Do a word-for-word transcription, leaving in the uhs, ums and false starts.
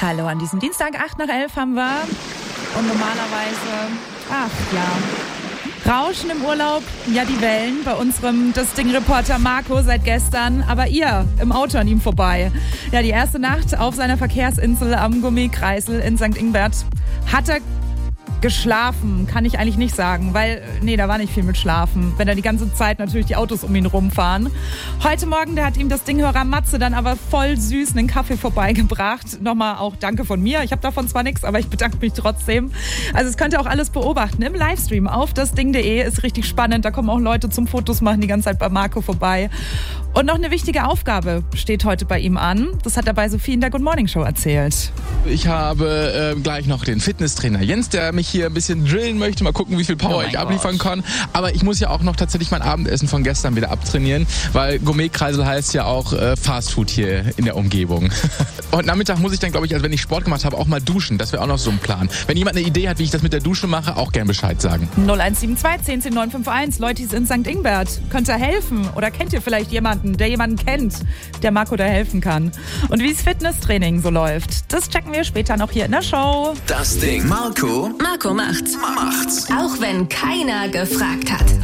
Hallo, an diesem Dienstag, acht nach elf haben wir. Und normalerweise, ach ja, Rauschen im Urlaub, ja die Wellen bei unserem Das Ding-Reporter Marco seit gestern, aber ihr im Auto an ihm vorbei. Ja, die erste Nacht auf seiner Verkehrsinsel am Gummikreisel in Sankt Ingbert hat er geschlafen, kann ich eigentlich nicht sagen, weil, nee, da war nicht viel mit Schlafen, wenn da die ganze Zeit natürlich die Autos um ihn rumfahren. Heute Morgen, da hat ihm das Dinghörer Matze dann aber voll süß einen Kaffee vorbeigebracht. Nochmal auch danke von mir. Ich habe davon zwar nichts, aber ich bedanke mich trotzdem. Also es könnt ihr auch alles beobachten im Livestream auf dasding punkt de. Ist richtig spannend. Da kommen auch Leute zum Fotos machen die ganze Zeit bei Marco vorbei. Und noch eine wichtige Aufgabe steht heute bei ihm an. Das hat er bei Sophie in der Good Morning Show erzählt. Ich habe äh, gleich noch den Fitnesstrainer Jens, der mich hier ein bisschen drillen möchte. Mal gucken, wie viel Power oh ich abliefern Gott. kann. Aber ich muss ja auch noch tatsächlich mein Abendessen von gestern wieder abtrainieren, weil Gourmetkreisel heißt ja auch äh, Fastfood hier in der Umgebung. Und Nachmittag muss ich dann, glaube ich, also wenn ich Sport gemacht habe, auch mal duschen. Das wäre auch noch so ein Plan. Wenn jemand eine Idee hat, wie ich das mit der Dusche mache, auch gern Bescheid sagen. null eins sieben zwei zehn zehn neun fünf eins. Leute, ist in Sankt Ingbert. Könnt ihr helfen? Oder kennt ihr vielleicht jemanden, der jemanden kennt, der Marco da helfen kann? Und wie das Fitnesstraining so läuft, das checken wir später noch hier in der Show. Das Ding. Marco. Marco macht's. Macht's. Auch wenn keiner gefragt hat.